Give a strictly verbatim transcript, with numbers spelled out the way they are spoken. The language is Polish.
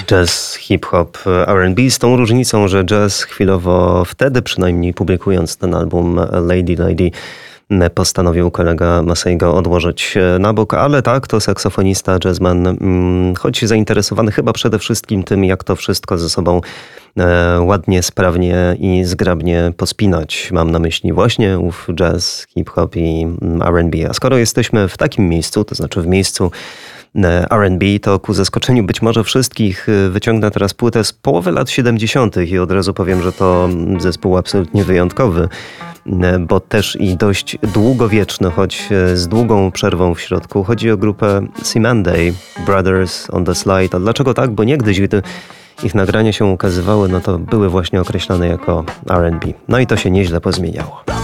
Jazz, hip-hop, R and B z tą różnicą, że jazz chwilowo wtedy przynajmniej publikując ten album Lady Lady postanowił kolega Massey go odłożyć na bok, ale tak, to saksofonista, jazzman, choć zainteresowany chyba przede wszystkim tym, jak to wszystko ze sobą ładnie, sprawnie i zgrabnie pospinać. Mam na myśli właśnie ów jazz, hip-hop i R and B. A skoro jesteśmy w takim miejscu, to znaczy w miejscu R and B, to ku zaskoczeniu być może wszystkich wyciągnę teraz płytę z połowy lat siedemdziesiątych i od razu powiem, że to zespół absolutnie wyjątkowy, bo też i dość długowieczny, choć z długą przerwą w środku. Chodzi o grupę Cymande, Brothers on the Slide. A dlaczego tak? Bo niegdyś, gdy ich nagrania się ukazywały, no to były właśnie określane jako R and B. No i to się nieźle pozmieniało.